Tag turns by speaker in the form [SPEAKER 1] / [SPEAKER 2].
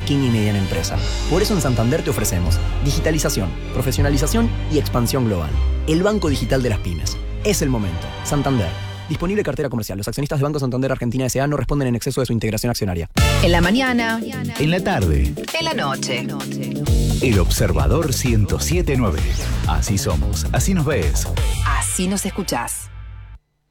[SPEAKER 1] pequeña y mediana empresa. Por eso en Santander te ofrecemos digitalización, profesionalización y expansión global. El banco digital de las pymes. Es el momento. Santander. Disponible cartera comercial. Los accionistas de Banco Santander Argentina S.A. no responden en exceso de su integración accionaria.
[SPEAKER 2] En la mañana.
[SPEAKER 3] En la tarde.
[SPEAKER 2] En la noche.
[SPEAKER 3] El Observador 107.9. Así somos, así nos ves.
[SPEAKER 2] Así nos escuchás.